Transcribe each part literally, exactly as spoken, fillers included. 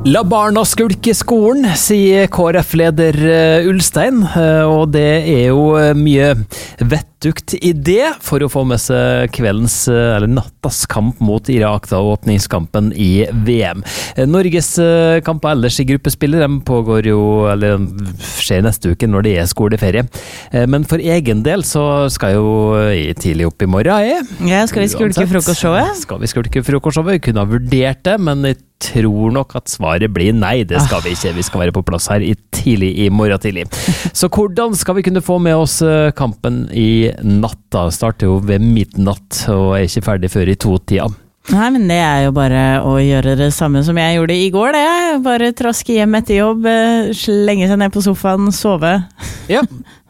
La barna skulke skolen, sier K R F-leder Ulstein, og det er jo mye vettugt i det for å få med seg kveldens, eller nattas kamp mot Irak, da, åpningskampen i V M. Norges kamper ellers i gruppespillet, de pågår jo, eller skjer neste uke når det er skoleferie. Men for egen del så skal jo jeg tidlig opp i morgen, jeg. Ja, skal vi skulke frokostshowet? Skal vi skulke frokostshowet? Vi kunne ha vurdert det, men jeg tror nok at svaret blir nei, det skal vi ikke. Vi skal være på plass her i tidlig i morgen tidlig. Så hvordan skal vi kunne få med oss kampen i natta? Starter jo ved midnatt og er ikke ferdig før i to-tida. Nei, men det er jo bare å gjøre det samme som jeg gjorde i går, det. Bare traske hjem etter jobb, slenge seg ned på sofaen, sove. Ja,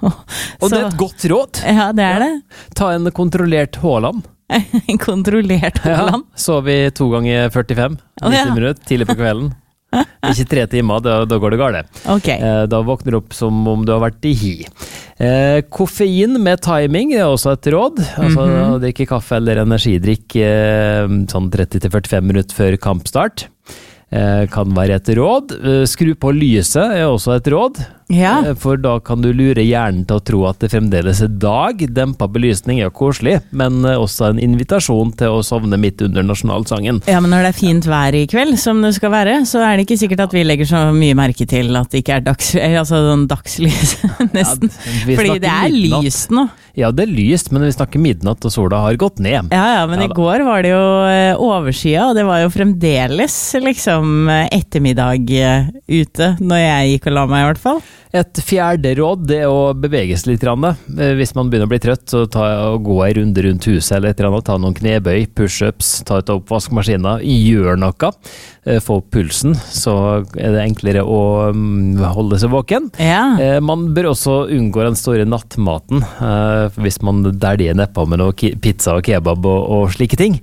og det er et godt råd. Ja, det er det. Ta en kontrollert Haaland. En kontrollert Haaland. Ja, så vi to ganger førtifem, nitti oh, ja. minutter, tidlig på kvelden. Ikke tre timer, da, da går det galt. Okay. Eh, da våkner du opp som om du har vært i hi. Eh, koffein med timing er også et råd. Altså mm-hmm. å drikke kaffe eller energidrikk eh, sånn tretti til førtifem minutter før kampstart. Eh, kan være et råd. Eh, skru på lyset er også et råd. Ja. Eh, for da kan du lure hjernen til å tro at det fremdeles er dag. Dempa belysning er koselig, men eh, også en invitasjon til å sovne midt under nasjonalsangen. Ja, men når det er fint vær i kveld, som det skal være, så er det ikke sikkert at vi legger så mye merke til at det ikke er dags, altså sånn dagslys, nesten. Ja, fordi det er midnatt. Lyst nå. Ja, det er lyst, men vi snakker midnatt, og sola har gått ned. Ja, ja, men ja, i går var det jo overskya, og det var jo fremdeles liksom ettermiddag ute, når jeg gikk og la meg i hvert fall. Et fjerde råd, det er å bevege seg litt. Hvis man begynner å bli trøtt, så ta og gå en runde rundt huset eller et eller annet, ta noen knebøy, push-ups, ta ut oppvaskmaskiner, gjør noe, få opp pulsen, så er det enklere å holde seg våken. Ja. Man bør også unngå den store nattmaten, hvis man der de er nedpå med noe pizza og kebab og, og slike ting,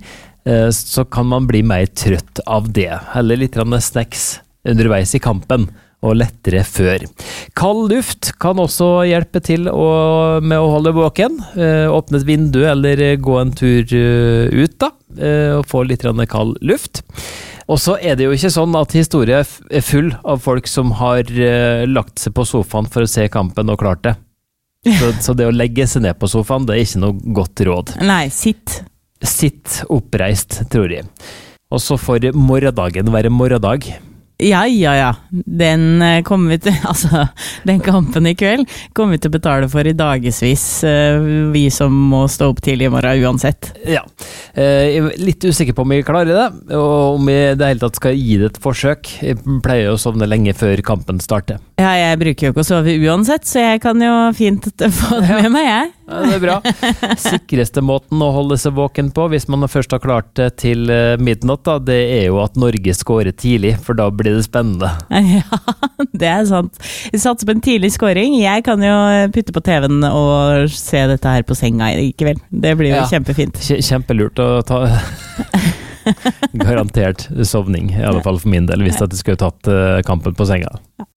så kan man bli mer trøtt av det. Eller litt snacks underveis i kampen, og lettere før. Kald luft kan også hjelpe til å, med å holde våken. Eh, åpne et vindu eller gå en tur uh, ut da, eh, og få litt kald luft. Og så er det jo ikke sånn at historien er full av folk som har uh, lagt seg på sofaen for å se kampen og klart det. Så, så det å legge seg ned på sofaen, det er ikke noe godt råd. Nei, sitt. Sitt oppreist, tror jeg. Og så får morgendagen være morgendag. Ja, ja, ja. Den kommer vi til, altså, den kampen i kveld kommer vi til å betale for i dagesvis, vi som må stå opp tidlig i morgen uansett. Ja, jeg er litt usikker på om jeg klarer det, og om jeg det hele tatt skal gi det et forsøk. Jeg pleier å sovne lenge før kampen starter. Ja, jeg bruker jo ikke å sove uansett, så jeg kan jo fint få det med meg, jeg. Ja, det er bra. Sikreste måten å holde seg våken på, hvis man først har klart det til midnatt, da, det er jo at Norge skårer tidlig, for da blir det spennende. Ja, det er sant. Vi satser på en tidlig skåring. Jeg kan jo putte på T V-en og se dette her på senga i kveld. Det blir jo ja, kjempefint. Kjempelurt å ta garantert sovning, i alle fall for min del, hvis at jeg skulle tatt kampen på senga.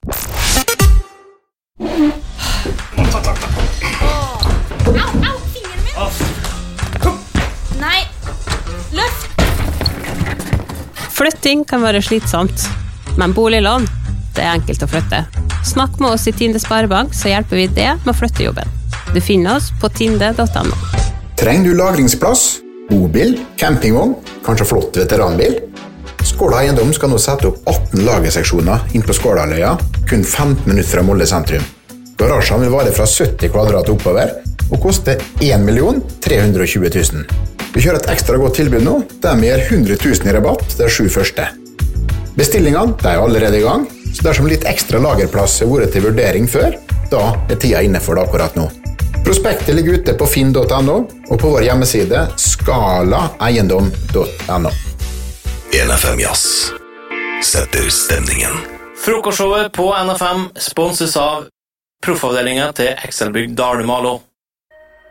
Flytting kan være slitsomt, men boliglån, det er enkelt å flytte. Snakk med oss i Tinde Sparebank, så hjelper vi det med å flytte jobben. Du finner oss på tinde punktum no. Trenger du lagringsplass, bobil, campingvogn, kanskje flott veteranbil? Skåla Eiendom skal nå sette opp atten lagerseksjoner inn på Skålaløya, kun femten minutter fra Molde sentrum. Garasjen vil vare fra sytti kvadrat oppover, og koste en million tre hundre og tjue tusen. Vi kjører et ekstra godt tilbud nå, der vi gir hundre tusen i rabatt de sju første. Bestillingene de er allerede i gang, så dersom litt ekstra lagerplass har vært til vurdering før, da er tida inne for det akkurat nå. Prospektet ligger ute på finn punktum no, og på vår hjemmeside skala eiendom punktum no. N F M Jazz setter stemningen. Frokostshowet på N F M sponses av proffavdelingen til Excelbygg Dale Malo.